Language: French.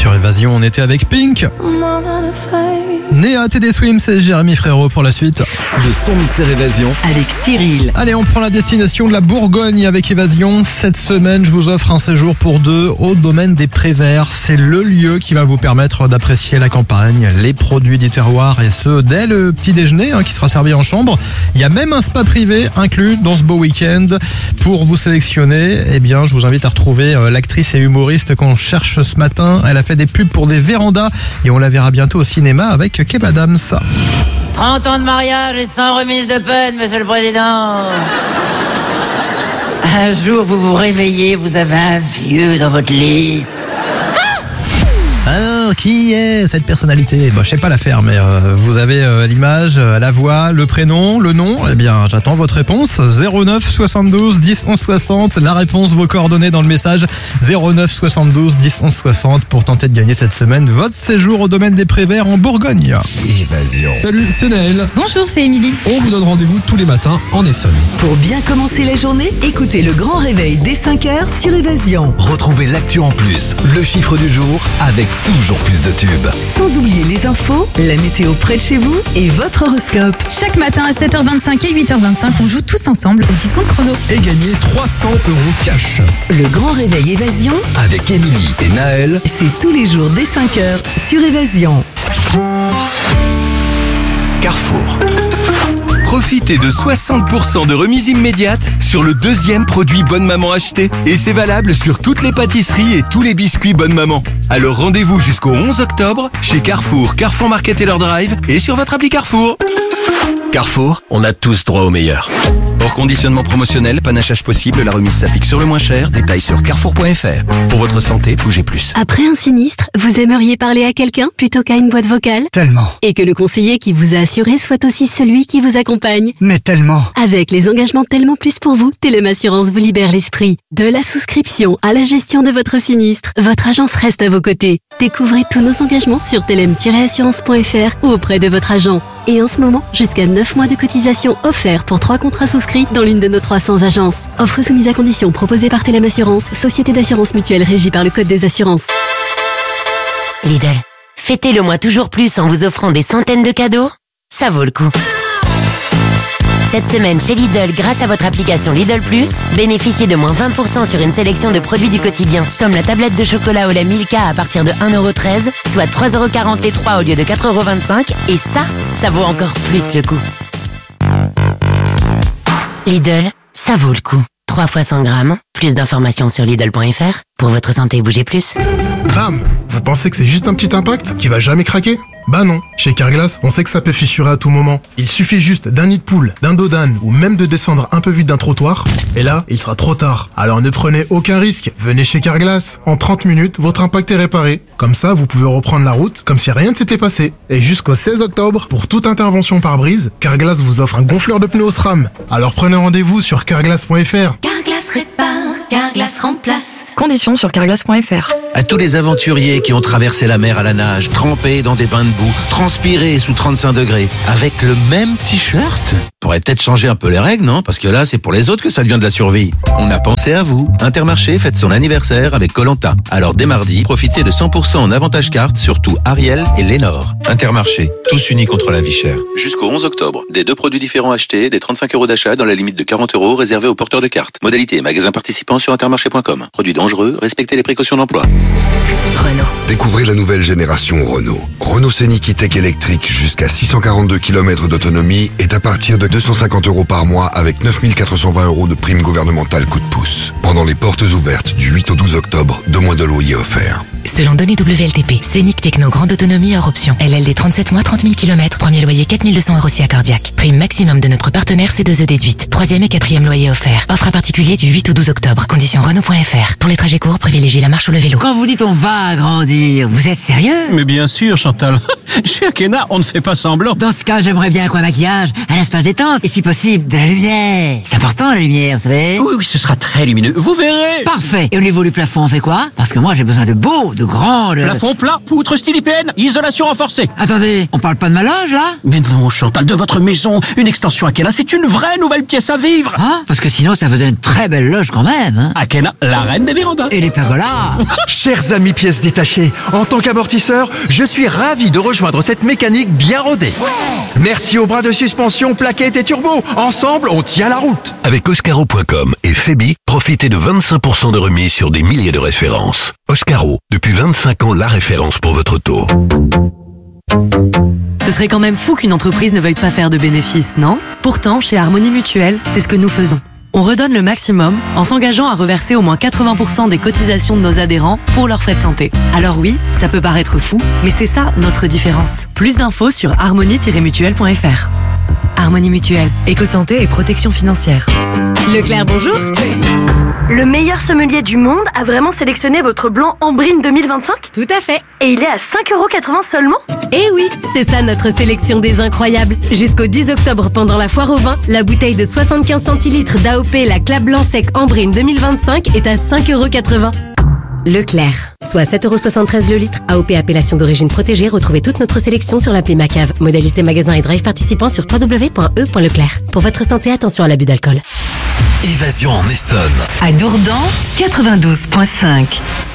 Sur Évasion, on était avec Pink. Néa, TD Swim, c'est Jérémy Frérot pour la suite. Le son Mystère Évasion avec Cyril. Allez, on prend la destination de la Bourgogne avec Évasion. Cette semaine, je vous offre un séjour pour deux au domaine des Préverts. C'est le lieu qui va vous permettre d'apprécier la campagne, les produits du terroir et ce dès le petit déjeuner qui sera servi en chambre. Il y a même un spa privé inclus dans ce beau week-end. Pour vous sélectionner, je vous invite à retrouver l'actrice et humoriste qu'on cherche ce matin. Elle a fait des pubs pour des vérandas et on la verra bientôt au cinéma avec Kev Adams. 30 ans de mariage et sans remise de peine, monsieur le président. Un jour, vous vous réveillez, vous avez un vieux dans votre lit. Alors, qui est cette personnalité ? Je sais pas la faire, mais vous avez l'image, la voix, le prénom, le nom. J'attends votre réponse. 09 72 10 11 60. La réponse, vos coordonnées dans le message. 09 72 10 11 60 pour tenter de gagner cette semaine votre séjour au domaine des Préverts en Bourgogne. Évasion. Salut, c'est Naël. Bonjour, c'est Émilie. On vous donne rendez-vous tous les matins en Essonne. Pour bien commencer la journée, écoutez le grand réveil dès 5h sur Évasion. Retrouvez l'actu en plus, le chiffre du jour avec toujours plus de tubes. Sans oublier les infos, la météo près de chez vous et votre horoscope. Chaque matin à 7h25 et 8h25, on joue tous ensemble au discompte chrono. Et gagner 300 € cash. Le grand réveil Évasion, Avec Émilie et Naël. c'est tous les jours dès 5h sur Évasion. Carrefour. Profitez de 60% de remise immédiate sur le deuxième produit Bonne Maman acheté. Et c'est valable sur toutes les pâtisseries et tous les biscuits Bonne Maman. Alors rendez-vous jusqu'au 11 octobre chez Carrefour, Carrefour Market et leur Drive et sur votre appli Carrefour. Carrefour, on a tous droit au meilleur. Hors conditionnement promotionnel, panachage possible, la remise s'applique sur le moins cher. Détails sur carrefour.fr. Pour votre santé, bougez plus. Après un sinistre, vous aimeriez parler à quelqu'un plutôt qu'à une boîte vocale ? Tellement. Et que le conseiller qui vous a assuré soit aussi celui qui vous accompagne ? Mais tellement. Avec les engagements Tellement Plus pour vous, Telem Assurance vous libère l'esprit. De la souscription à la gestion de votre sinistre, votre agence reste à vos côtés. Découvrez tous nos engagements sur telem-assurance.fr ou auprès de votre agent. Et en ce moment, jusqu'à 9 mois de cotisation offerts pour 3 contrats souscrits dans l'une de nos 300 agences. Offre soumise à conditions proposée par Telem Assurance, société d'assurance mutuelle régie par le Code des assurances. Lidl, fêtez le mois toujours plus en vous offrant des centaines de cadeaux. Ça vaut le coup. Cette semaine chez Lidl, grâce à votre application Lidl Plus, bénéficiez de moins 20% sur une sélection de produits du quotidien, comme la tablette de chocolat au lait Milka à partir de 1,13€, soit 3,40€ les 3 au lieu de 4,25€, et ça vaut encore plus le coup. Lidl, ça vaut le coup. 3 fois 100 grammes, plus d'informations sur Lidl.fr. Pour votre santé, bougez plus. Bam! Vous pensez que c'est juste un petit impact qui va jamais craquer? Bah non, chez Carglass, on sait que ça peut fissurer à tout moment. Il suffit juste d'un nid de poule, d'un dos d'âne ou même de descendre un peu vite d'un trottoir, et là, il sera trop tard. Alors ne prenez aucun risque, venez chez Carglass. En 30 minutes, votre impact est réparé. Comme ça, vous pouvez reprendre la route comme si rien ne s'était passé. Et jusqu'au 16 octobre, pour toute intervention par brise, Carglass vous offre un gonfleur de pneus SRAM. Alors prenez rendez-vous sur carglass.fr. Carglass répare, Carglass remplace. Conditions sur carglass.fr. À tous les aventuriers qui ont traversé la mer à la nage, trempés dans des bains de boue, transpirés sous 35 degrés, avec le même t-shirt ? Faudrait peut-être changer un peu les règles, non ? Parce que là, c'est pour les autres que ça devient de la survie. On a pensé à vous. Intermarché fête son anniversaire avec Koh-Lanta. Alors dès mardi, profitez de 100% en avantage carte sur tout Ariel et Lénore. Intermarché, tous unis contre la vie chère. Jusqu'au 11 octobre, des 2 produits différents achetés, des 35 € d'achat dans la limite de 40 € réservés aux porteurs de cartes. Modalité et magasins participants sur intermarché.com. Produits dangereux, respectez les précautions d'emploi. Renault. Découvrez la nouvelle génération Renault. Renault Scénic E-Tech électrique jusqu'à 642 km d'autonomie est à partir de 250 € par mois avec 9 420 € de prime gouvernementale coup de pouce. Pendant les portes ouvertes du 8 au 12 octobre, 2 mois de loyer offerts. Selon données WLTP, Scénic Techno grande autonomie hors option. LLD 37 mois, 30 000 km, premier loyer 4 200 € si accordiaque. Prime maximum de notre partenaire C2E déduite. 3e et 4e loyer offert. Offre à particulier du 8 au 12 octobre. Conditions Renault.fr. Pour les trajets courts, privilégiez la marche ou le vélo. Quand vous dites on va agrandir, vous êtes sérieux ? Mais bien sûr, Chantal. Chez Akena, on ne fait pas semblant. Dans ce cas, j'aimerais bien qu'un maquillage, un espace détente, et si possible, de la lumière. C'est important, la lumière, vous savez. Oui, ce sera très lumineux. Vous verrez. Parfait. Et au niveau du plafond, on fait quoi? Parce que moi, j'ai besoin de beaux, de grands... Plafond plat, poutre style IPN, isolation renforcée. Attendez, on parle pas de ma loge, là? Mais non, Chantal, de votre maison, une extension Akena, c'est une vraie nouvelle pièce à vivre. Ah, parce que sinon, ça faisait une très belle loge quand même, hein. Akena, la reine des vérandas. Et les pergolas. Chers amis pièces détachées, en tant qu'amortisseur, je suis ravi de rejoindre cette mécanique bien rodée. Merci aux bras de suspension, plaquettes et turbo. Ensemble, on tient la route. Avec Oscaro.com et Febi, profitez de 25% de remise sur des milliers de références. Oscaro, depuis 25 ans, la référence pour votre auto. Ce serait quand même fou qu'une entreprise ne veuille pas faire de bénéfices, non? Pourtant, chez Harmonie Mutuelle, c'est ce que nous faisons. On redonne le maximum en s'engageant à reverser au moins 80% des cotisations de nos adhérents pour leurs frais de santé. Alors oui, ça peut paraître fou, mais c'est ça notre différence. Plus d'infos sur harmonie-mutuelle.fr. Harmonie Mutuelle, éco-santé et protection financière. Leclerc, bonjour. Le meilleur sommelier du monde a vraiment sélectionné votre blanc Ambrine 2025? Tout à fait. Et il est à 5,80€ seulement? Eh oui, c'est ça notre sélection des incroyables. Jusqu'au 10 octobre pendant la foire au vin, la bouteille de 75 centilitres d'AOP La Clap Blanc Sec Ambrine 2025 est à 5,80€. Leclerc, soit 7,73€ le litre. AOP appellation d'origine protégée. Retrouvez toute notre sélection sur l'appli Macave. Modalité magasin et drive participants sur www.e.leclerc. Pour votre santé, attention à l'abus d'alcool. Évasion en Essonne. À Dourdan, 92.5.